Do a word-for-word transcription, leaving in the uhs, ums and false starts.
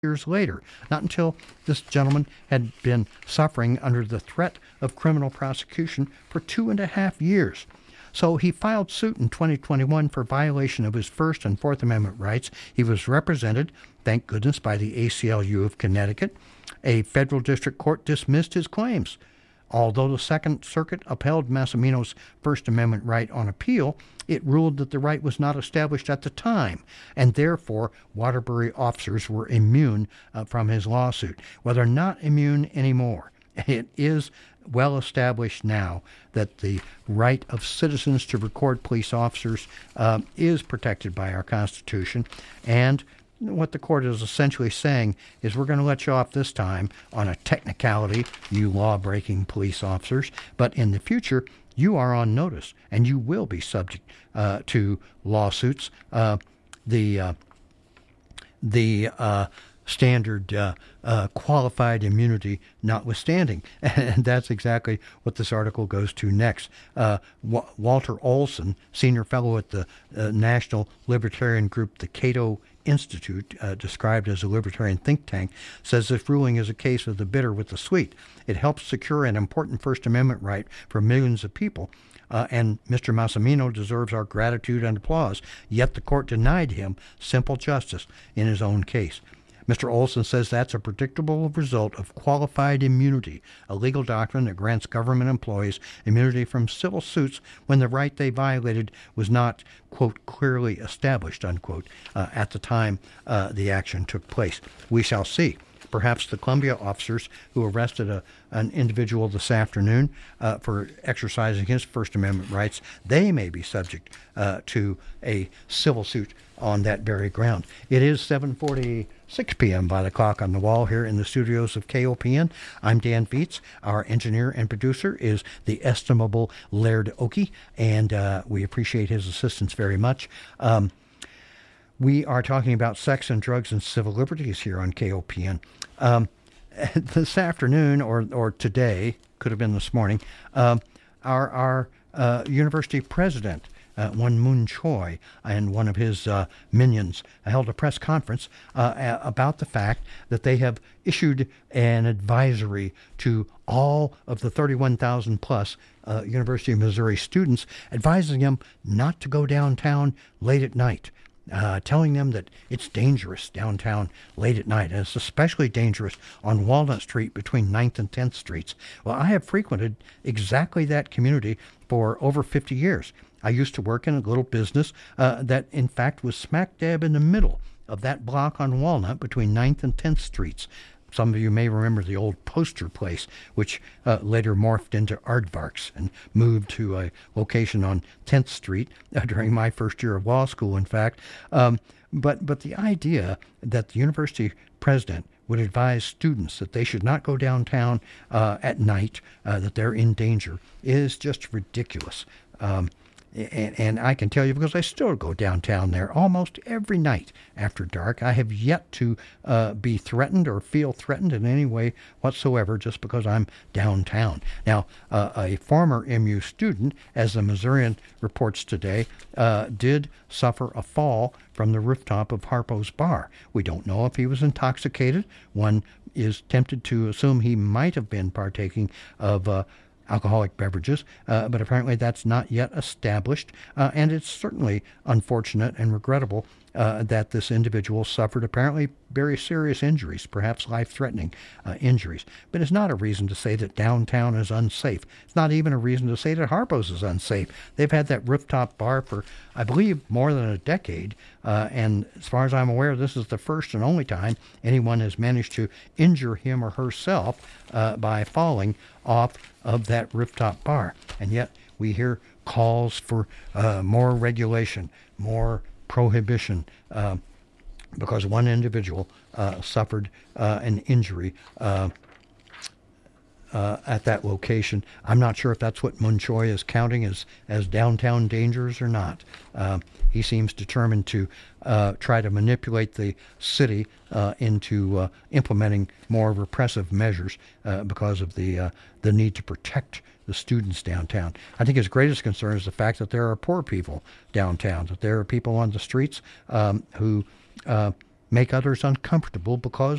years later, not until this gentleman had been suffering under the threat of criminal prosecution for two and a half years. So he filed suit in twenty twenty-one for violation of his First and Fourth Amendment rights. He was represented, thank goodness, by the A C L U of Connecticut. A federal district court dismissed his claims. Although the Second Circuit upheld Massimino's First Amendment right on appeal, it ruled that the right was not established at the time, and therefore Waterbury officers were immune uh, from his lawsuit. Well, they're not immune anymore. It is well established now that the right of citizens to record police officers uh, is protected by our Constitution, and what the court is essentially saying is we're going to let you off this time on a technicality, you law-breaking police officers, but in the future, you are on notice, and you will be subject uh, to lawsuits. Uh, the uh, the uh, standard uh, uh, qualified immunity notwithstanding. And that's exactly what this article goes to next. Uh, w- Walter Olson, senior fellow at the uh, National Libertarian Group, the Cato Institute, uh, described as a libertarian think tank, says this ruling is a case of the bitter with the sweet. It helps secure an important First Amendment right for millions of people. Uh, and Mister Massimino deserves our gratitude and applause, yet the court denied him simple justice in his own case. Mister Olson says that's a predictable result of qualified immunity, a legal doctrine that grants government employees immunity from civil suits when the right they violated was not, quote, clearly established, unquote, uh, at the time uh, the action took place. We shall see. Perhaps the Columbia officers who arrested a, an individual this afternoon uh, for exercising his First Amendment rights, they may be subject uh, to a civil suit on that very ground. It is seven forty-six p.m. by the clock on the wall here in the studios of K O P N. I'm Dan Feets. Our engineer and producer is the estimable Laird Oakey, and uh, we appreciate his assistance very much. Um, we are talking about sex and drugs and civil liberties here on K O P N. Um, this afternoon, or or today, could have been this morning, um, our, our uh, university president, Uh, one Mun Choi, and one of his uh, minions held a press conference uh, a- about the fact that they have issued an advisory to all of the thirty-one thousand plus uh, University of Missouri students, advising them not to go downtown late at night, uh, telling them that it's dangerous downtown late at night, and it's especially dangerous on Walnut Street between ninth and tenth Streets. Well, I have frequented exactly that community for over fifty years. I used to work in a little business uh, that, in fact, was smack dab in the middle of that block on Walnut between ninth and tenth Streets. Some of you may remember the old poster place, which uh, later morphed into Aardvarks and moved to a location on tenth Street uh, during my first year of law school, in fact. Um, but, but the idea that the university president would advise students that they should not go downtown uh, at night, uh, that they're in danger, is just ridiculous. Um, And, and I can tell you, because I still go downtown there almost every night after dark, I have yet to uh, be threatened or feel threatened in any way whatsoever just because I'm downtown. Now, uh, a former M U student, as the Missourian reports today, uh, did suffer a fall from the rooftop of Harpo's Bar. We don't know if he was intoxicated. One is tempted to assume he might have been partaking of uh, alcoholic beverages, uh, but apparently that's not yet established, uh, and it's certainly unfortunate and regrettable uh, that this individual suffered apparently very serious injuries, perhaps life-threatening uh, injuries. But it's not a reason to say that downtown is unsafe. It's not even a reason to say that Harpo's is unsafe. They've had that rooftop bar for, I believe, more than a decade, uh, and as far as I'm aware, this is the first and only time anyone has managed to injure him or herself uh, by falling off of that rooftop bar. And yet we hear calls for uh, more regulation, more prohibition, uh, because one individual uh, suffered uh, an injury uh, uh, at that location. I'm not sure if that's what Mun Choi is counting as, as downtown dangers or not. Uh, he seems determined to uh, try to manipulate the city uh, into uh, implementing more repressive measures uh, because of the uh, the need to protect the students downtown. I think his greatest concern is the fact that there are poor people downtown, that there are people on the streets um, who uh, make others uncomfortable because